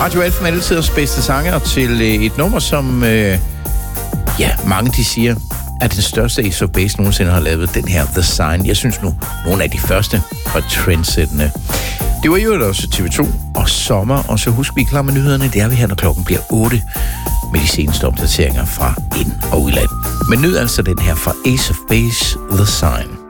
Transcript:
Radio Alfa med altidens bedste sanger til et nummer, som mange de siger, er den største Ace of Base nogensinde har lavet, den her The Sign. Jeg synes nu, nogle af de første var trendsættende. Det var jo også TV2 og sommer, og så husk, vi er klar med nyhederne. Det er vi her, når klokken bliver 8 med de seneste opdateringer fra ind- og udland. Men nyd altså den her fra Ace of Base, The Sign.